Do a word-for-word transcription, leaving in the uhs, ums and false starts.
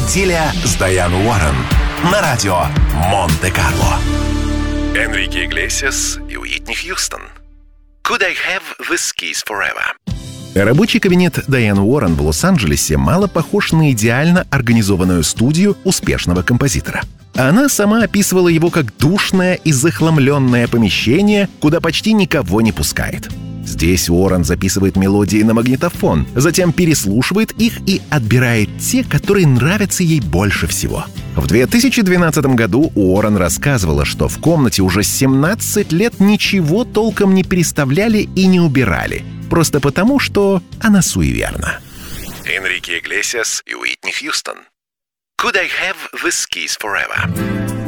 Неделя с Дайан Уоррен на радио Монте-Карло. Энрике Иглесиас и Уитни Хьюстон. Could I have these keys forever? Рабочий кабинет Дайан Уоррен в Лос-Анджелесе мало похож на идеально организованную студию успешного композитора. Она сама описывала его как душное и захламленное помещение, куда почти никого не пускает. Здесь Уоррен записывает мелодии на магнитофон, затем переслушивает их и отбирает те, которые нравятся ей больше всего. В две тысячи двенадцатом году Уоррен рассказывала, что в комнате уже семнадцать лет ничего толком не переставляли и не убирали, просто потому, что она суеверна. Энрике Иглесиас и Уитни Хьюстон. Could I have these keys forever?